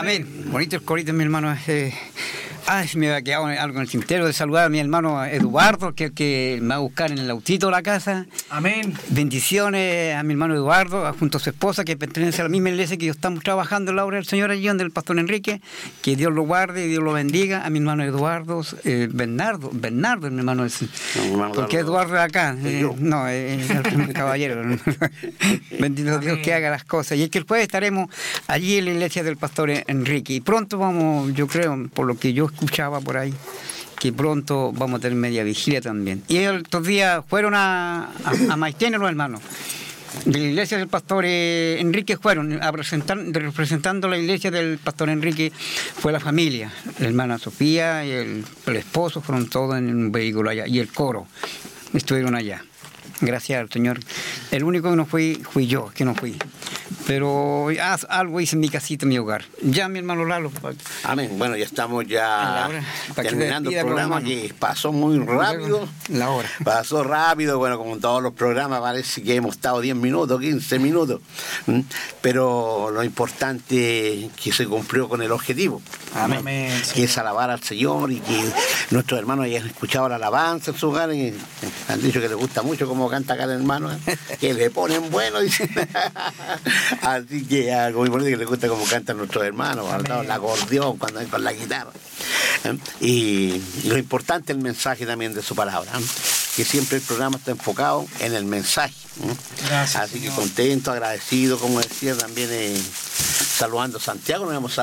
Amén. Bonito el corito, mi hermano. Me había quedado algo en el tintero de saludar a mi hermano Eduardo, que me va a buscar en el autito de la casa. Amén. Bendiciones a mi hermano Eduardo, junto a su esposa, que pertenece a la misma iglesia que yo estamos trabajando en la obra del Señor allí, donde el pastor Enrique. Que Dios lo guarde y Dios lo bendiga. A mi hermano Eduardo, Bernardo es mi hermano. Porque Eduardo es acá. No, es el caballero. Bendito Dios que haga las cosas. Y es que el jueves estaremos allí en la iglesia del pastor Enrique. Y pronto vamos, yo creo, por lo que yo escuchaba por ahí, que pronto vamos a tener media vigilia también. Y estos días fueron a Maitén los hermanos de la iglesia del pastor Enrique, fueron representando la iglesia del pastor Enrique, fue la familia, la hermana Sofía y el esposo, fueron todos en un vehículo allá, y el coro estuvieron allá. Gracias al Señor. El único que no fui yo, que no fui. Pero algo hice en mi casita, en mi hogar. Ya, mi hermano Lalo. Amén. Bueno, ya estamos terminando el programa, que pasó muy rápido. La hora. Pasó rápido, bueno, como en todos los programas, parece que hemos estado 10 minutos, 15 minutos. Pero lo importante es que se cumplió con el objetivo. Amén. Que es alabar al Señor y que nuestros hermanos hayan escuchado la alabanza en su hogar y han dicho que les gusta mucho cómo canta acá el hermano, que le ponen bueno, dicen. Así que algo muy bonito, que les gusta cómo cantan nuestros hermanos, el acordeón, cuando hay con la guitarra. Y lo importante es el mensaje también de su palabra, que siempre el programa está enfocado en el mensaje. Gracias, así Señor. Que contento, agradecido, como decía también, saludando a Santiago, nos vamos a